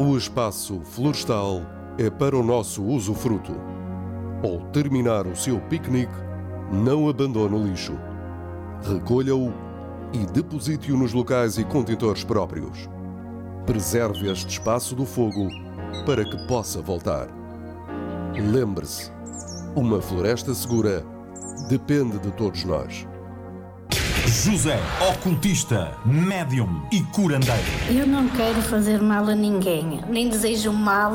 O espaço florestal é para o nosso usufruto. Ao terminar o seu piquenique, não abandone o lixo. Recolha-o e deposite-o nos locais e contentores próprios. Preserve este espaço do fogo para que possa voltar. Lembre-se, uma floresta segura depende de todos nós. José, ocultista, médium e curandeiro. Eu não quero fazer mal a ninguém, nem desejo mal.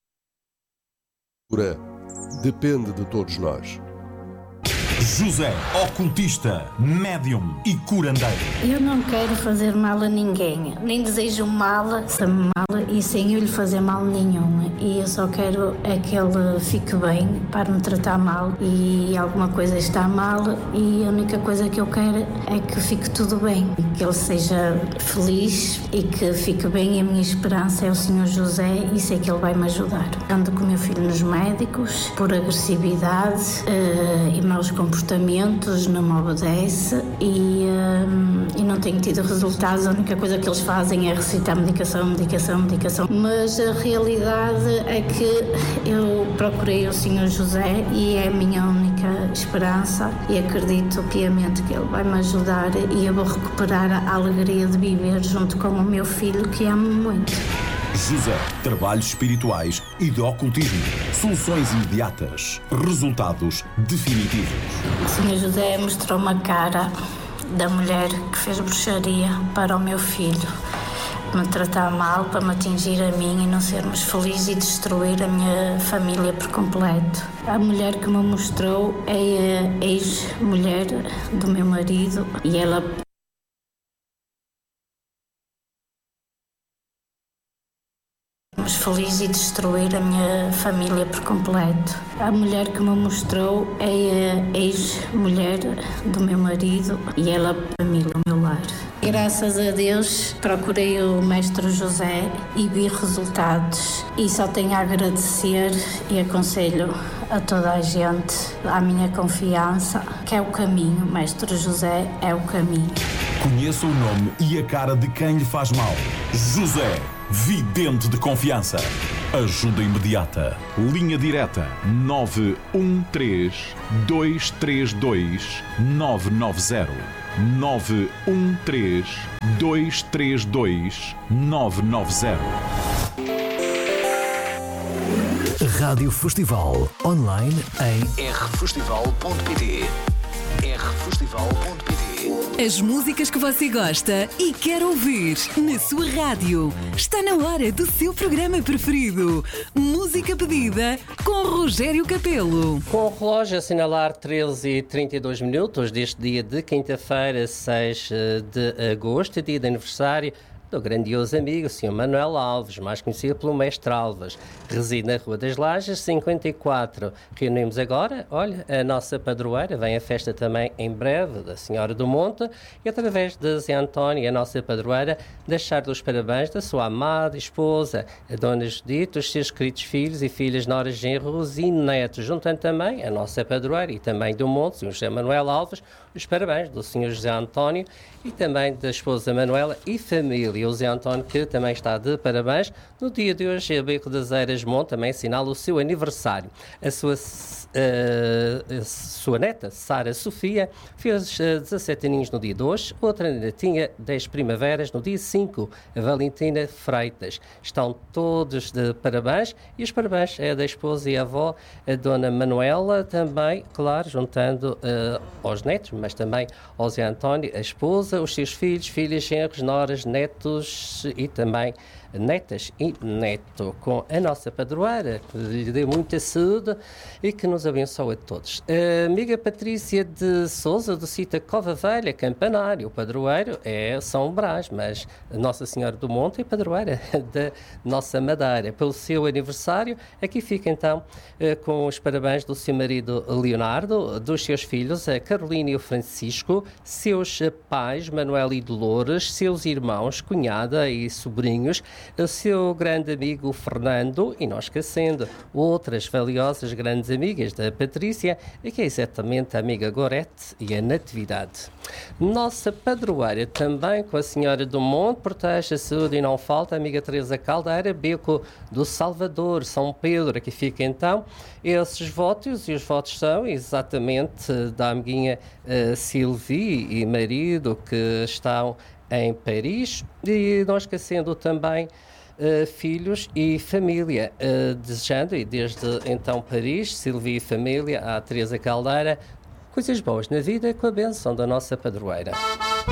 Depende de todos nós. José, ocultista, médium e curandeiro. Eu não quero fazer mal a ninguém, nem desejo mal e sem eu lhe fazer mal nenhum. E eu só quero é que ele fique bem, para me tratar mal e alguma coisa está mal, e a única coisa que eu quero é que fique tudo bem, que ele seja feliz e que fique bem. E a minha esperança é o Senhor José e sei que ele vai me ajudar. Ando com o meu filho nos médicos por agressividade e maus comportamentos, não me obedece e não tenho tido resultados. A única coisa que eles fazem é recitar medicação. Mas a realidade é que eu procurei o Senhor José e é a minha única esperança, e acredito piamente que ele vai me ajudar e eu vou recuperar a alegria de viver junto com o meu filho, que amo muito. José, trabalhos espirituais e de ocultismo. Soluções imediatas. Resultados definitivos. O Senhor José mostrou-me a cara da mulher que fez bruxaria para o meu filho me tratar mal, para me atingir a mim e não sermos felizes e destruir a minha família por completo. A mulher que me mostrou é a ex-mulher do meu marido e ela feliz e destruir a minha família por completo. A mulher que me mostrou é a ex-mulher do meu marido e ela família, o meu lar. Graças a Deus procurei o Mestre José e vi resultados e só tenho a agradecer e aconselho a toda a gente, à minha confiança, que é o caminho. Mestre José é o caminho. Conheça o nome e a cara de quem lhe faz mal. José, vidente de confiança. Ajuda imediata. Linha direta 913 232 990. 913 232 990. Rádio Festival online em rfestival.pt. rfestival.pt. As músicas que você gosta e quer ouvir na sua rádio. Está na hora do seu programa preferido. Música pedida com Rogério Capelo. Com o relógio a assinalar 13h32 deste dia de quinta-feira, 6 de agosto, dia de aniversário do grandioso amigo, o Sr. Manuel Alves, mais conhecido pelo Mestre Alves. Reside na Rua das Lajes, 54. Reunimos agora, olha, a nossa padroeira. Vem a festa também em breve da Senhora do Monte e através de Zé António, a nossa padroeira, deixar os parabéns da sua amada esposa, a Dona Judite, os seus queridos filhos e filhas, noras, genros e netos, juntando também a nossa padroeira e também do Monte, o Sr. José Manuel Alves, os parabéns do Sr. José António e também da esposa Manuela e família. O Zé António, que também está de parabéns, no dia de hoje, a Beco das Eiras Monte também assinala o seu aniversário. A sua neta, Sara Sofia, fez 17 aninhos no dia de hoje, outra netinha 10 primaveras no dia 5, a Valentina Freitas. Estão todos de parabéns e os parabéns é da esposa e avó, a Dona Manuela, também, claro, juntando aos netos, mas também ao Zé António, a esposa, os seus filhos, filhas, genros, noras, netos e também netas e neto, com a nossa padroeira, que lhe dê muita saúde e que nos abençoe a todos. A amiga Patrícia de Sousa, do Cita Cova Velha, Campanário. O padroeiro é São Brás, mas Nossa Senhora do Monte é padroeira da nossa Madeira. Pelo seu aniversário, aqui fica então com os parabéns do seu marido Leonardo, dos seus filhos, a Carolina e o Francisco, seus pais, Manuel e Dolores, seus irmãos, cunhada e sobrinhos, o seu grande amigo Fernando e, não esquecendo, outras valiosas grandes amigas da Patrícia, que é exatamente a amiga Gorete e a Natividade. Nossa padroeira também com a Senhora do Monte, proteja a saúde e não falta, a amiga Teresa Caldeira, Beco do Salvador, São Pedro, aqui fica então esses votos, e os votos são exatamente da amiguinha Sylvie e marido que estão em Paris, e não esquecendo também filhos e família, desejando, e desde então Paris, Sylvie e família, à Teresa Caldeira, coisas boas na vida com a bênção da nossa padroeira.